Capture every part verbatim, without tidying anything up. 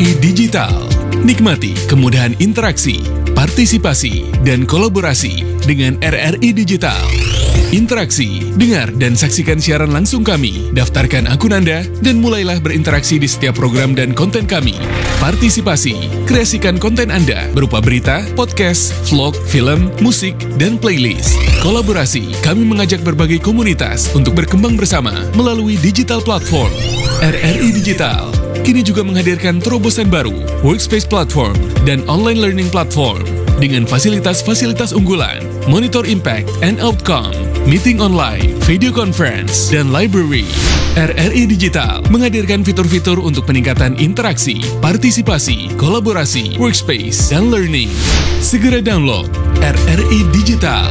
I Digital. Nikmati kemudahan interaksi, partisipasi, dan kolaborasi dengan R R I Digital. Interaksi, dengar dan saksikan siaran langsung kami, daftarkan akun Anda, dan mulailah berinteraksi di setiap program dan konten kami. Partisipasi, kreasikan konten Anda berupa berita, podcast, vlog, film, musik, dan playlist. Kolaborasi, kami mengajak berbagai komunitas untuk berkembang bersama melalui digital platform. R R I Digital kini juga menghadirkan terobosan baru, workspace platform, dan online learning platform dengan fasilitas-fasilitas unggulan, monitor impact and outcome, meeting online, video conference, dan library. R R I Digital menghadirkan fitur-fitur untuk peningkatan interaksi, partisipasi, kolaborasi, workspace, dan learning. Segera download R R I Digital.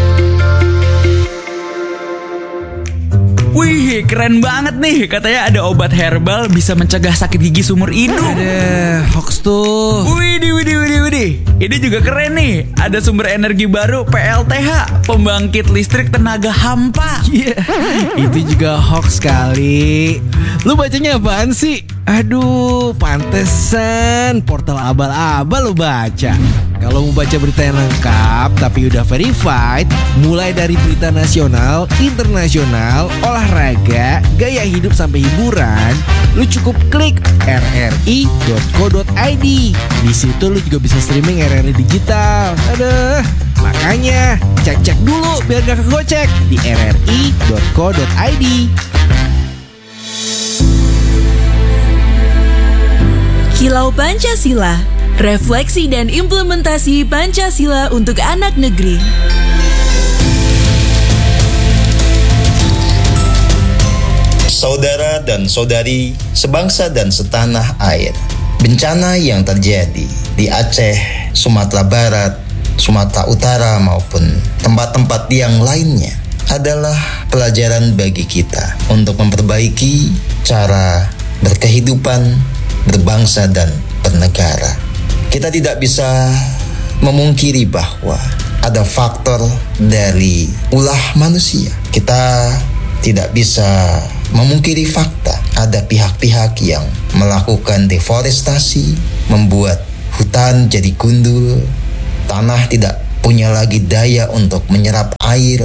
Wih, keren banget nih. Katanya ada obat herbal bisa mencegah sakit gigi seumur hidup. Ada hoax tuh. Widih, widih, widih, widih. Ini juga keren nih. Ada sumber energi baru P L T H, pembangkit listrik tenaga hampa. Iya, itu juga hoax kali. Lu bacanya apaan sih? Aduh, pantesan portal abal-abal lu baca. Kalau mau baca berita yang lengkap tapi udah verified, mulai dari berita nasional, internasional, olahraga, gaya hidup sampai hiburan, lu cukup klik r r i dot co dot i d. Di situ lu juga bisa streaming R R I Digital. Aduh, makanya cek-cek dulu biar gak kegocek di r r i dot co dot i d. Kilau Pancasila, refleksi dan implementasi Pancasila untuk anak negeri. Saudara dan saudari sebangsa dan setanah air, bencana yang terjadi di Aceh, Sumatera Barat, Sumatera Utara maupun tempat-tempat yang lainnya adalah pelajaran bagi kita untuk memperbaiki cara berkehidupan, berbangsa dan bernegara. Kita tidak bisa memungkiri bahwa ada faktor dari ulah manusia. Kita tidak bisa memungkiri fakta ada pihak-pihak yang melakukan deforestasi, membuat hutan jadi gundul, tanah tidak punya lagi daya untuk menyerap air,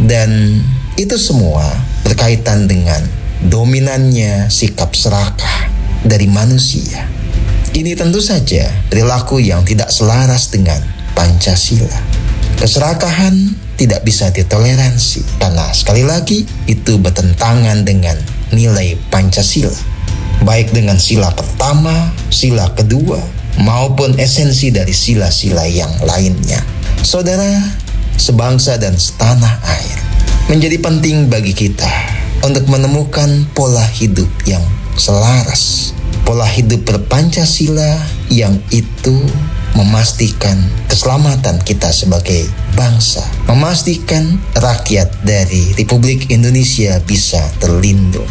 dan itu semua berkaitan dengan dominannya sikap serakah dari manusia. Ini tentu saja perilaku yang tidak selaras dengan Pancasila. Keserakahan tidak bisa ditoleransi karena sekali lagi itu bertentangan dengan nilai Pancasila, baik dengan sila pertama, sila kedua, maupun esensi dari sila-sila yang lainnya. Saudara, sebangsa dan setanah air, menjadi penting bagi kita untuk menemukan pola hidup yang selaras, pola hidup berpancasila yang itu memastikan keselamatan kita sebagai bangsa, memastikan rakyat dari Republik Indonesia bisa terlindungi.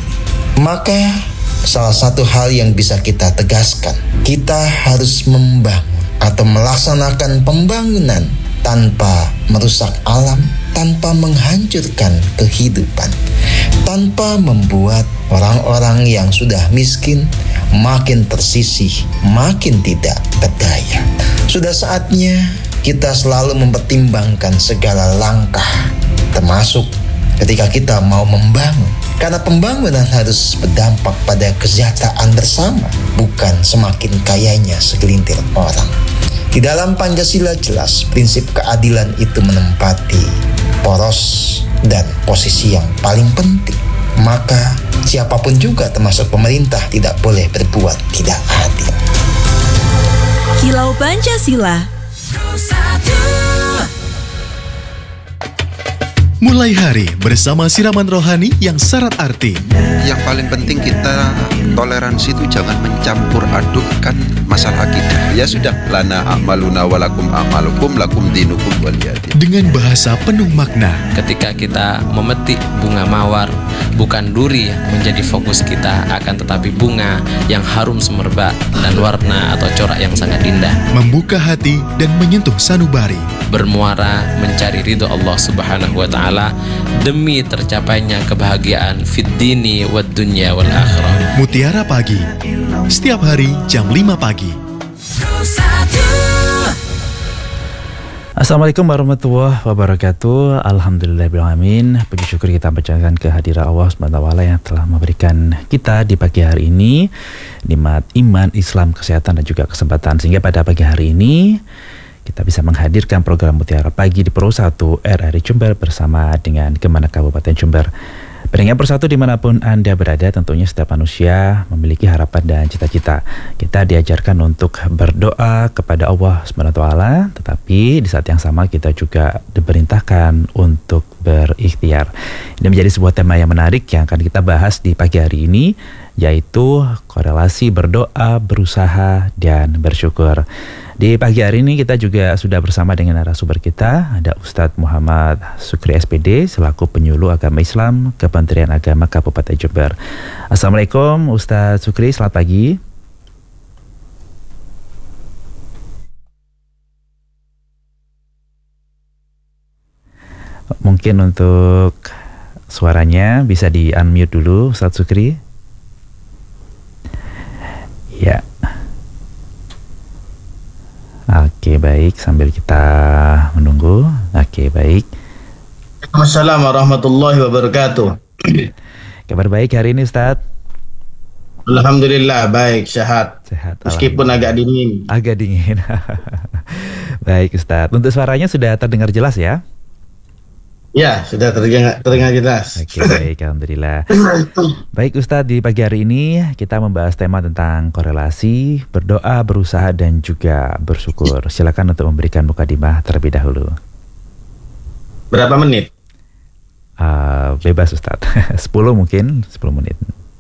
Maka salah satu hal yang bisa kita tegaskan, kita harus membangun atau melaksanakan pembangunan tanpa merusak alam, tanpa menghancurkan kehidupan, tanpa membuat orang-orang yang sudah miskin makin tersisih, makin tidak berdaya. Sudah saatnya kita selalu mempertimbangkan segala langkah, termasuk ketika kita mau membangun. Karena pembangunan harus berdampak pada kesejahteraan bersama, bukan semakin kayanya segelintir orang. Di dalam Pancasila jelas prinsip keadilan itu menempati poros dan posisi yang paling penting. Maka siapapun juga termasuk pemerintah tidak boleh berbuat tidak adil. Kilau Pancasila. Mulai hari bersama siraman rohani yang syarat arti. Yang paling penting kita toleransi itu jangan mencampur adukkan masalah kita. Ya sudah, lana a'maluna walakum a'malukum lakum dinukum waliyadin. Dengan bahasa penuh makna. Ketika kita memetik bunga mawar, bukan duri yang menjadi fokus kita, akan tetapi bunga yang harum semerbak dan warna atau corak yang sangat indah. Membuka hati dan menyentuh sanubari. bermuara mencari ridho Allah Subhanahu wa taala demi tercapainya kebahagiaan fid dini wad dunya wal akhirah. Mutiara Pagi, setiap hari jam lima pagi. Assalamualaikum warahmatullahi wabarakatuh. Alhamdulillahirrahmanirrahim. Puji syukur kita panjatkan kehadiran Allah subhanahu wa taala yang telah memberikan kita di pagi hari ini nikmat iman, Islam, kesehatan dan juga kesempatan, sehingga pada pagi hari ini kita bisa menghadirkan program Mutiara Pagi di Pro satu R R I Jember bersama dengan Kemenak Kabupaten Jember. Pendengar Persatu dimanapun Anda berada, tentunya setiap manusia memiliki harapan dan cita-cita. Kita diajarkan untuk berdoa kepada Allah subhanahu wa taala, tetapi di saat yang sama kita juga diperintahkan untuk berikhtiar. Ini menjadi sebuah tema yang menarik yang akan kita bahas di pagi hari ini, yaitu korelasi berdoa, berusaha, dan bersyukur. Di pagi hari ini kita juga sudah bersama dengan narasumber kita, ada Ustadz Muhammad Sukri S P D selaku penyuluh agama Islam Kementerian Agama Kabupaten Jember. Assalamualaikum Ustadz Sukri, selamat pagi. Mungkin untuk suaranya bisa di-unmute dulu Ustadz Sukri. Ya. Oke, baik, sambil kita menunggu. Oke, baik. Assalamualaikum warahmatullahi wabarakatuh. Kabar baik hari ini, Ustadz? Alhamdulillah, baik, sehat. Sehat. Meskipun agak dingin. Agak dingin. Baik, Ustadz. Untuk suaranya sudah terdengar jelas ya? Ya, sudah terdengar, terdengar jelas. Oke, baik, alhamdulillah. Baik Ustadz, di pagi hari ini kita membahas tema tentang korelasi, berdoa, berusaha, dan juga bersyukur. Silakan untuk memberikan mukadimah terlebih dahulu. Berapa menit? Uh, bebas Ustadz, sepuluh mungkin, sepuluh menit.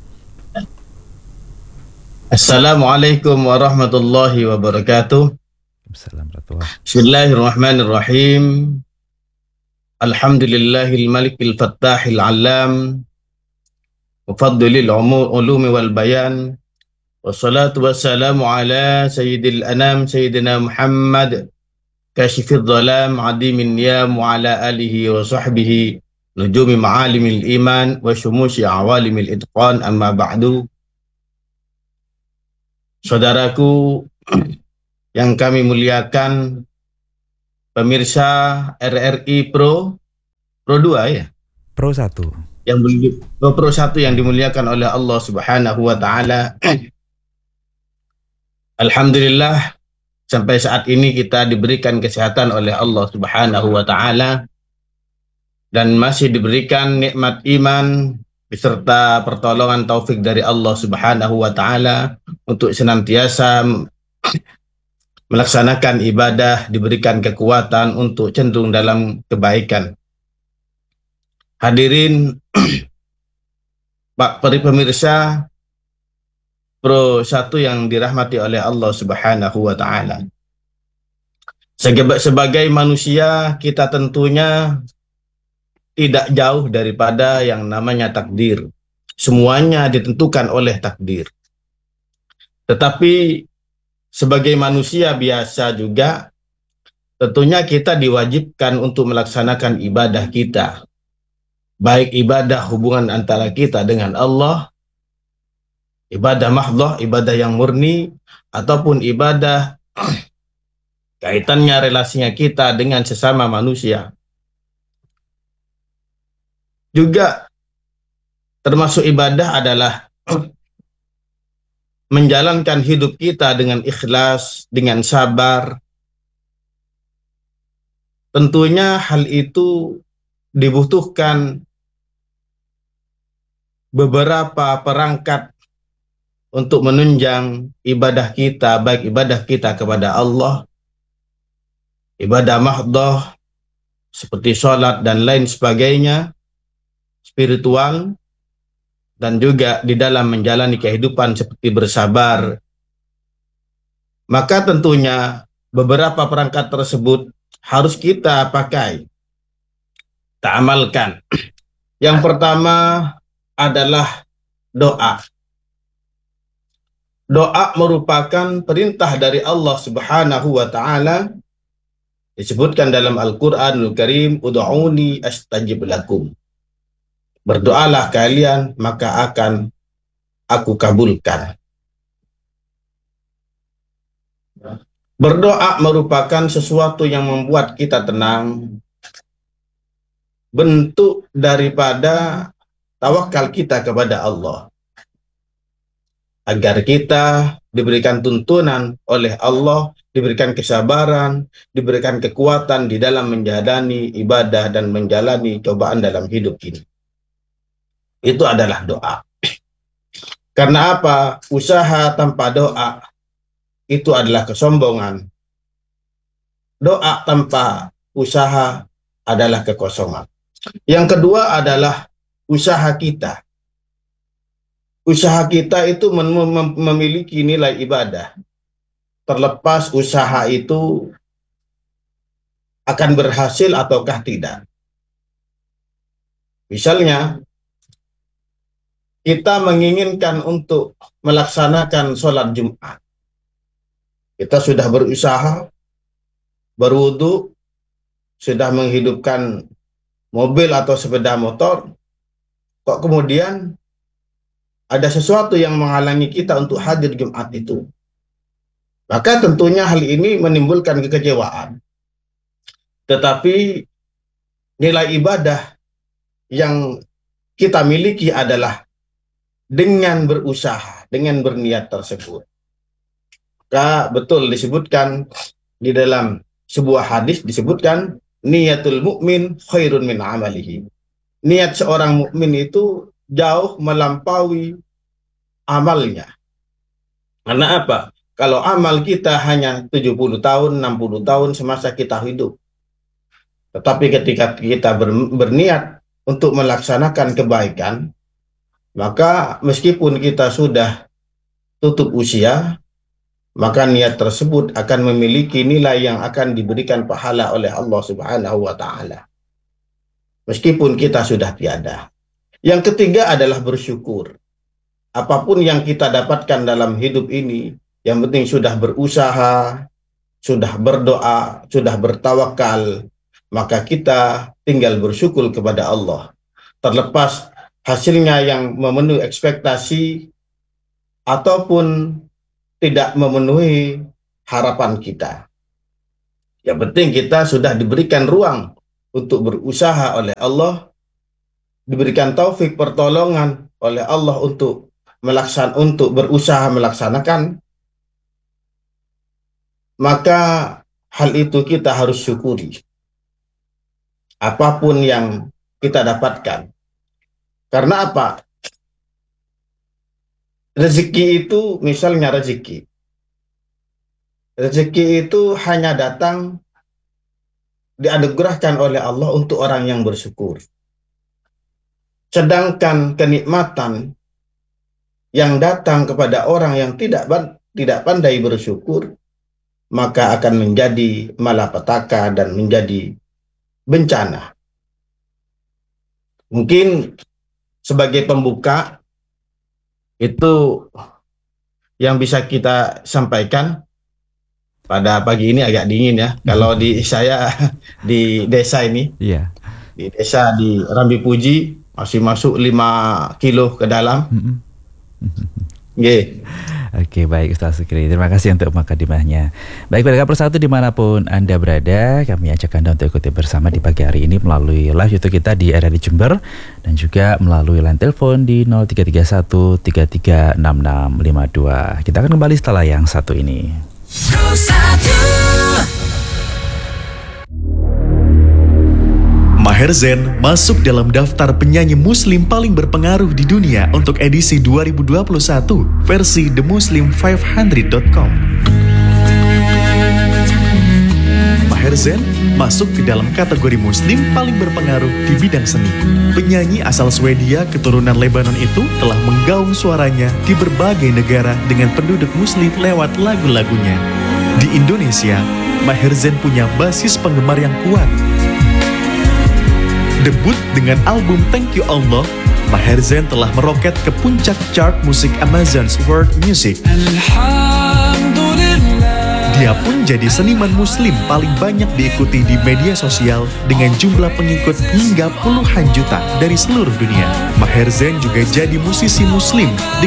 Assalamualaikum warahmatullahi wabarakatuh. Assalamualaikum. Bismillahirrahmanirrahim. Alhamdulillahil malikil fattahil alam mufaddilil ulumi wal bayan wassalatu wassalamu ala sayyidil anam sayyidina Muhammad kashifid dhalam adimin niyam wa ala alihi wa sahbihi nujumi ma'alimil iman wa syumusi awalimil itqan, amma ba'du. Saudaraku yang kami muliakan, pemirsa R R I Pro Pro dua ya? Pro satu. Yang oh, Pro satu yang dimuliakan oleh Allah Subhanahu wa taala. Alhamdulillah sampai saat ini kita diberikan kesehatan oleh Allah Subhanahu wa taala dan masih diberikan nikmat iman beserta pertolongan taufik dari Allah Subhanahu wa taala untuk senantiasa melaksanakan ibadah, diberikan kekuatan untuk cenderung dalam kebaikan. Hadirin Pak Peri pemirsa Pro satu yang dirahmati oleh Allah Subhanahu wa taala. Sebagai manusia, kita tentunya tidak jauh daripada yang namanya takdir. Semuanya ditentukan oleh takdir. Tetapi sebagai manusia biasa juga, tentunya kita diwajibkan untuk melaksanakan ibadah kita. Baik ibadah hubungan antara kita dengan Allah, ibadah mahdhah, ibadah yang murni, ataupun ibadah kaitannya relasinya kita dengan sesama manusia. Juga termasuk ibadah adalah menjalankan hidup kita dengan ikhlas, dengan sabar. Tentunya hal itu dibutuhkan beberapa perangkat untuk menunjang ibadah kita, baik ibadah kita kepada Allah, ibadah mahdhah seperti sholat dan lain sebagainya, spiritual, dan juga di dalam menjalani kehidupan seperti bersabar. Maka tentunya beberapa perangkat tersebut harus kita pakai, kita amalkan. Yang pertama adalah doa. Doa merupakan perintah dari Allah Subhanahu wa taala Disebutkan dalam Al-Quranul Karim, Ud'uni astajib lakum. Berdoalah kalian, maka akan aku kabulkan. Berdoa merupakan sesuatu yang membuat kita tenang, bentuk daripada tawakal kita kepada Allah, agar kita diberikan tuntunan oleh Allah, diberikan kesabaran, diberikan kekuatan di dalam menjalani ibadah dan menjalani cobaan dalam hidup ini. Itu adalah doa. Karena apa? Usaha tanpa doa itu adalah kesombongan. Doa tanpa usaha adalah kekosongan. Yang kedua adalah usaha kita. Usaha kita itu mem mem memiliki nilai ibadah. Terlepas usaha itu akan berhasil ataukah tidak. Misalnya, kita menginginkan untuk melaksanakan sholat Jumat. Kita sudah berusaha, berwudu, sudah menghidupkan mobil atau sepeda motor, kok kemudian ada sesuatu yang menghalangi kita untuk hadir Jumat itu. Maka tentunya hal ini menimbulkan kekecewaan. Tetapi nilai ibadah yang kita miliki adalah dengan berusaha, dengan berniat tersebut. Maka betul disebutkan di dalam sebuah hadis, disebutkan niyatul mukmin khairun min amalihi. Niat seorang mukmin itu jauh melampaui amalnya. Karena apa? Kalau amal kita hanya tujuh puluh tahun, enam puluh tahun semasa kita hidup. Tetapi ketika kita ber, berniat untuk melaksanakan kebaikan, maka meskipun kita sudah tutup usia, maka niat tersebut akan memiliki nilai yang akan diberikan pahala oleh Allah Subhanahu wa Ta'ala, meskipun kita sudah tiada. Yang ketiga adalah bersyukur. Apapun yang kita dapatkan dalam hidup ini, yang penting sudah berusaha, sudah berdoa, sudah bertawakal, maka kita tinggal bersyukur kepada Allah. Terlepas hasilnya yang memenuhi ekspektasi ataupun tidak memenuhi harapan kita. Yang penting kita sudah diberikan ruang untuk berusaha oleh Allah, diberikan taufik pertolongan oleh Allah untuk melaksan untuk berusaha melaksanakan, maka hal itu kita harus syukuri. Apapun yang kita dapatkan. Karena apa? Rezeki itu, misalnya rezeki. Rezeki itu hanya datang, dianugerahkan oleh Allah untuk orang yang bersyukur. Sedangkan kenikmatan yang datang kepada orang yang tidak tidak pandai bersyukur, maka akan menjadi malapetaka dan menjadi bencana. Mungkin sebagai pembuka, itu yang bisa kita sampaikan pada pagi ini. Agak dingin ya. Kalau di saya di desa ini, yeah. di desa di Rambi Puji masih masuk lima kilo ke dalam. Yeah. Oke, baik Ustaz Zikri, terima kasih untuk mukadimahnya. Baik, pendengar Persatu dimanapun Anda berada, kami ajak Anda untuk ikuti bersama di pagi hari ini melalui live YouTube kita di R R I Jember dan juga melalui line telepon di nol tiga tiga satu tiga tiga enam enam lima dua. Kita akan kembali setelah yang satu ini. Maher Zain masuk dalam daftar penyanyi muslim paling berpengaruh di dunia untuk edisi dua ribu dua puluh satu versi the muslim lima ratus dot com. Maher Zain masuk ke dalam kategori muslim paling berpengaruh di bidang seni. Penyanyi asal Swedia keturunan Lebanon itu telah menggaung suaranya di berbagai negara dengan penduduk muslim lewat lagu-lagunya. Di Indonesia, Maher Zain punya basis penggemar yang kuat. Debut dengan album Thank You Allah, Maher Zain telah meroket ke puncak chart musik Amazon's World Music. Dia pun jadi seniman muslim paling banyak diikuti di media sosial dengan jumlah pengikut hingga puluhan juta dari seluruh dunia. Maher Zain juga jadi musisi muslim dengan